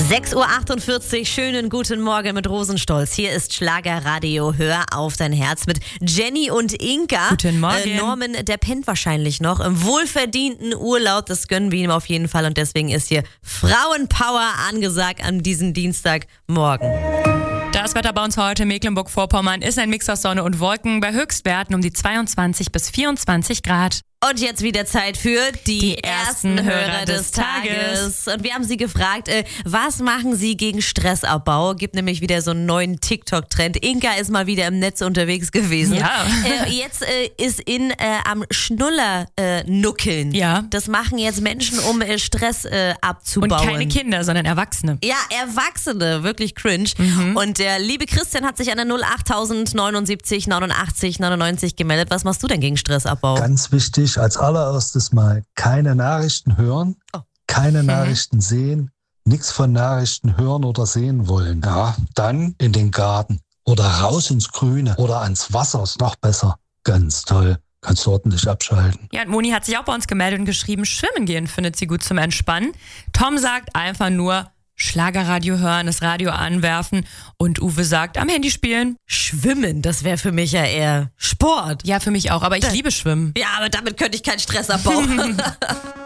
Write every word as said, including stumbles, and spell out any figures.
sechs Uhr achtundvierzig, schönen guten Morgen mit Rosenstolz. Hier ist Schlagerradio, hör auf dein Herz mit Jenny und Inka. Guten Morgen. Äh, Norman, der pennt wahrscheinlich noch im wohlverdienten Urlaub, das gönnen wir ihm auf jeden Fall und deswegen ist hier Frauenpower angesagt an diesem Dienstagmorgen. Das Wetter bei uns heute, Mecklenburg-Vorpommern, ist ein Mix aus Sonne und Wolken bei Höchstwerten um die zweiundzwanzig bis vierundzwanzig Grad. Und jetzt wieder Zeit für die, Die ersten ersten Hörer Hörer des des Tages. Und wir haben sie gefragt, äh, was machen sie gegen Stressabbau? Gibt nämlich wieder so einen neuen TikTok-Trend. Inka ist mal wieder im Netz unterwegs gewesen. Ja. Äh, jetzt äh, ist in äh, am Schnuller äh, nuckeln. Ja. Das machen jetzt Menschen, um äh, Stress äh, abzubauen. Und keine Kinder, sondern Erwachsene. Ja, Erwachsene, wirklich cringe. Mhm. Und der liebe Christian hat sich an der null acht neunundsiebzig neunundachtzig neunundneunzig gemeldet. Was machst du denn gegen Stressabbau? Ganz wichtig, als allererstes mal keine Nachrichten hören, Oh. keine Nachrichten sehen, nichts von Nachrichten hören oder sehen wollen. Ja, dann in den Garten oder raus ins Grüne oder ans Wasser, ist noch besser. Ganz toll, kannst du ordentlich abschalten. Ja, und Moni hat sich auch bei uns gemeldet und geschrieben, schwimmen gehen findet sie gut zum Entspannen. Tom sagt einfach nur Schlagerradio hören, das Radio anwerfen und Uwe sagt am Handy spielen. Schwimmen, das wäre für mich ja eher Sport. Ja, für mich auch, aber ich Da- liebe Schwimmen. Ja, aber damit könnte ich keinen Stress abbauen.